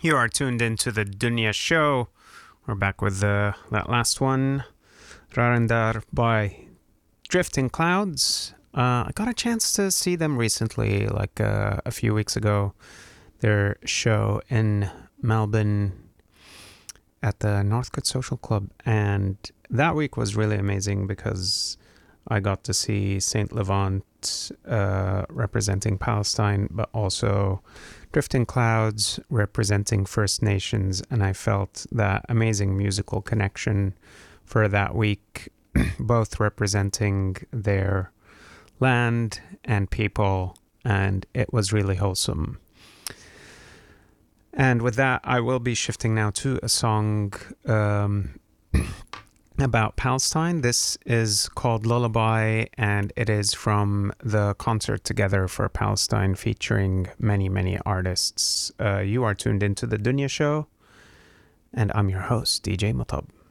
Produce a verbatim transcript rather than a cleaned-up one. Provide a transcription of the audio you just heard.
You are tuned into the Dunya Show. We're back with the, that last one, Rarendar by Drifting Clouds. Uh, I got a chance to see them recently, like uh, a few weeks ago. Their show in Melbourne at the Northcote Social Club. And that week was really amazing because I got to see Saint Levant uh, representing Palestine, but also Drifting Clouds representing First Nations. And I felt that amazing musical connection for that week, both representing their land and people. And it was really wholesome. And with that, I will be shifting now to a song um, about Palestine. This is called Lullaby, and it is from the Concert Together for Palestine, featuring many, many artists. Uh, you are tuned into the Dunya Show, and I'm your host, D J Mutab.